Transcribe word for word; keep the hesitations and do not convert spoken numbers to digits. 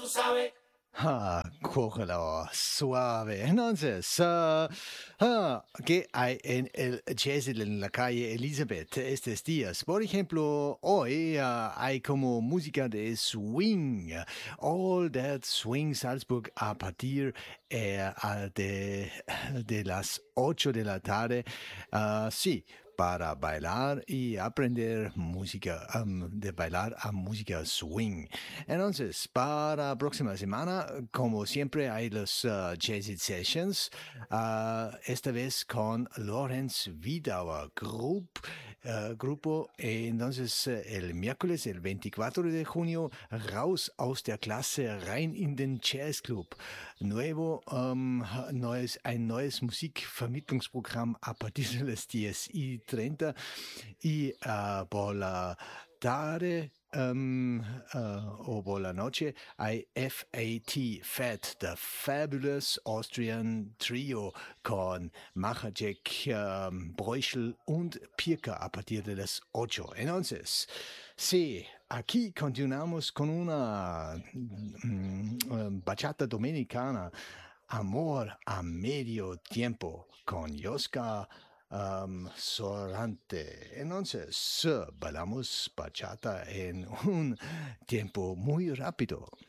Ah, cógelo suave. Entonces, ah, ah, ¿qué hay en el jazz en la calle Elizabeth estos días? Por ejemplo, hoy ah, hay como música de swing. All That Swing Salzburg a partir eh, ah, de, de las ocho de la tarde. Ah, sí, para bailar y aprender música, am, de bailar a música swing. Entonces, para la próxima semana, como siempre, hay los uh, Jazz It Sessions, ah, esta vez con Lorenz Wiedauer Group, uh, grupo. Eh, Entonces, eh, el miércoles, el veinticuatro de junio, raus aus der Klasse, rein in den Jazzclub. Nuevo, um, neues, ein neues Musikvermittlungsprogramm a partir de las diez y treinta y uh, por la tarde um, uh, o por la noche hay F A T, F A T, The Fabulous Austrian Trio con Machacek, um, Breuschel und Pirka a partir de las ocho. Entonces, sí, aquí continuamos con una mm, mm, bachata dominicana, Amor a medio tiempo, con Yoska um, Sorante. Entonces, bailamos bachata en un tiempo muy rápido.